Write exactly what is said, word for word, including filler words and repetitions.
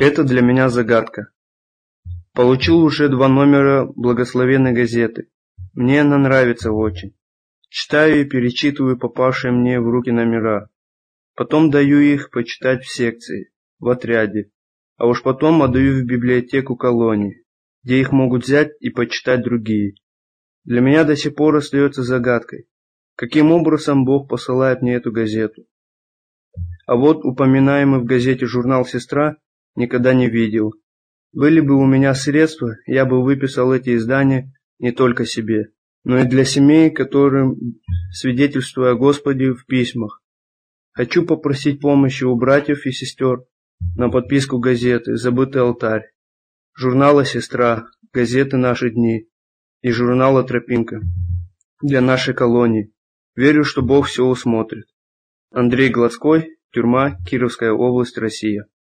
Это для меня загадка. Получил уже два номера благословенной газеты. Мне она нравится очень. Читаю и перечитываю попавшие мне в руки номера. Потом даю их почитать в секции, в отряде. А уж потом отдаю в библиотеку колонии, где их могут взять и почитать другие. Для меня до сих пор остается загадкой, каким образом Бог посылает мне эту газету. А вот упоминаемый в газете журнал «Сестра» никогда не видел. Были бы у меня средства, я бы выписал эти издания не только себе, но и для семей, которым свидетельствую о Господе в письмах. Хочу попросить помощи у братьев и сестер на подписку газеты «Забытый алтарь», журнала «Сестра», газеты «Наши дни» и журнала «Тропинка» для нашей колонии. Верю, что Бог все усмотрит. Андрей Глазской, тюрьма, Кировская область, Россия.